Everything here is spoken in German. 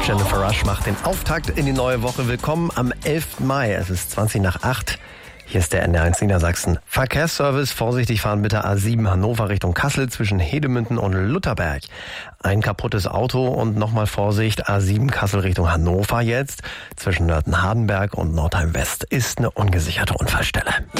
Jennifer Rush macht den Auftakt in die neue Woche. Willkommen am 11. Mai. Es ist 20:08. Hier ist der NDR1 Niedersachsen. Verkehrsservice. Vorsichtig fahren bitte A7 Hannover Richtung Kassel zwischen Hedemünden und Lutherberg. Ein kaputtes Auto und nochmal Vorsicht. A7 Kassel Richtung Hannover jetzt. Zwischen Nörten-Hardenberg und Nordheim West ist eine ungesicherte Unfallstelle.